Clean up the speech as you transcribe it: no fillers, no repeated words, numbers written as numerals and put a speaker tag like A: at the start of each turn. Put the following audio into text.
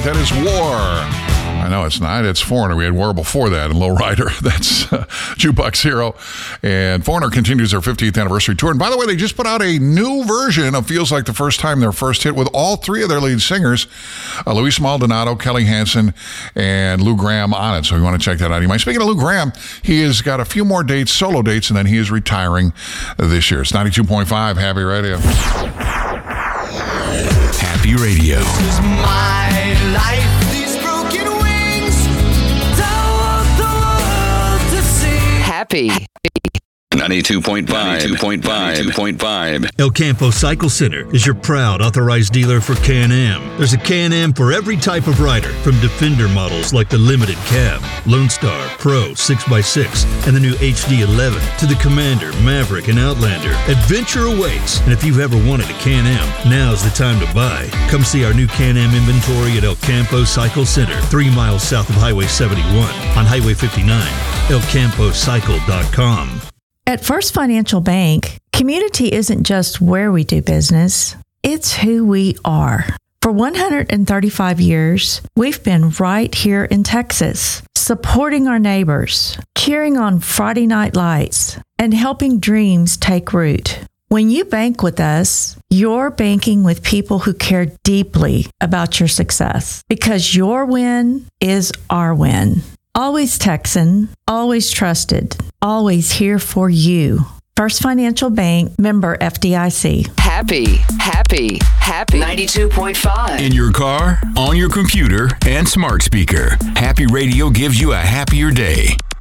A: right. That is War. I know it's not. It's Foreigner. We had War before that and Lowrider. That's Jukebox Hero. And Foreigner continues their 50th anniversary tour. And by the way, they just put out a new version of Feels Like the First Time, their first hit, with all three of their lead singers, Luis Maldonado, Kelly Hansen, and Lou Gramm on it. So you want to check that out. You might. Speaking of Lou Gramm, he has got a few more dates, solo dates, and then he is retiring this year. It's 92.5 Happy Radio.
B: Happy Radio.
C: This is my life. These broken wings. Don't want the world to see.
D: Happy.
B: 92.5.
E: El Campo Cycle Center is your proud authorized dealer for Can-Am. There's a Can-Am for every type of rider, from Defender models like the Limited Cab, Lone Star, Pro, 6x6, and the new HD11, to the Commander, Maverick, and Outlander. Adventure awaits, and if you've ever wanted a Can-Am, now's the time to buy. Come see our new Can-Am inventory at El Campo Cycle Center, 3 miles south of Highway 71, on Highway 59, elcampocycle.com.
F: At First Financial Bank, community isn't just where we do business, it's who we are. For 135 years, we've been right here in Texas, supporting our neighbors, cheering on Friday Night Lights, and helping dreams take root. When you bank with us, you're banking with people who care deeply about your success, because your win is our win. Always Texan, always trusted, always here for you. First Financial Bank, member FDIC.
D: Happy. 92.5.
B: In your car, on your computer, and smart speaker, Happy Radio gives you a happier day.